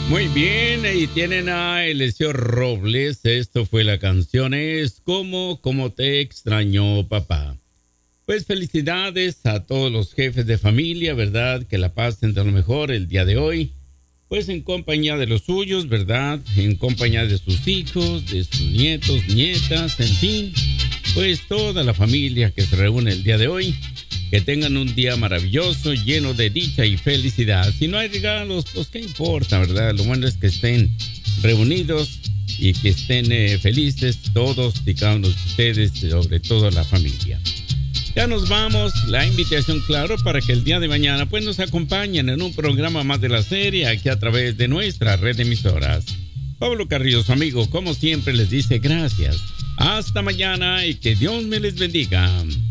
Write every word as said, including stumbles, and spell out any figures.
Muy bien, ahí tienen a Eliseo Robles. Esto fue la canción Es como, como te extrañó papá. Pues felicidades a todos los jefes de familia, ¿verdad? Que la pasen de lo mejor el día de hoy. Pues en compañía de los suyos, ¿verdad? En compañía de sus hijos, de sus nietos, nietas, en fin. Pues toda la familia que se reúne el día de hoy. Que tengan un día maravilloso, lleno de dicha y felicidad. Si no hay regalos, pues qué importa, ¿verdad? Lo bueno es que estén reunidos y que estén eh, felices todos y cada uno de ustedes, sobre todo la familia. Ya nos vamos. La invitación, claro, para que el día de mañana pues nos acompañen en un programa más de la serie aquí a través de nuestra red de emisoras. Pablo Carrillo, su amigo, como siempre les dice gracias. Hasta mañana y que Dios me les bendiga.